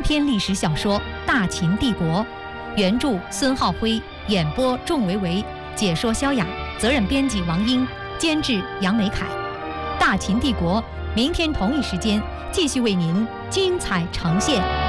篇历史小说《大秦帝国》，原著孙浩辉，演播仲维维，解说萧雅，责任编辑王英，监制杨梅凯。《大秦帝国》明天同一时间继续为您精彩呈现。